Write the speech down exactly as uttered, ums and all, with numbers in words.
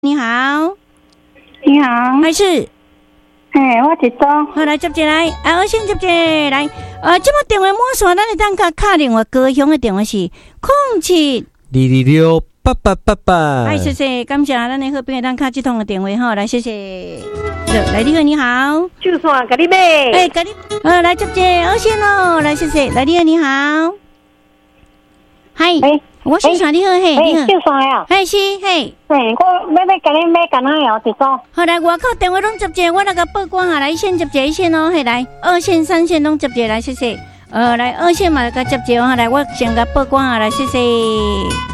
你好， 你好， 还是， 嘿，我一组， 好来接一来，啊，我先接一来，呃，这么电话满线，咱会当甲敲电话高雄的电话是零七二二六八八八八。 哎，谢谢，感谢咱的好朋友当敲这通的电话哈，来谢谢。来，你好，你好， 就算给你买， 哎，给你，呃，来接一二线哦，来谢谢，来你好，你好，嗨， 哎， 我是啥？你好，嘿，你好， 就算呀， 嘿是嘿。 嘿，我要要给你买干哪样一组？ 好来，外口电话拢接一，我那个报关下来先接一线哦，嘿来，二线、三线拢接一来，谢谢。呃，来二线嘛，甲接一哦，来我先甲报关下来，谢谢。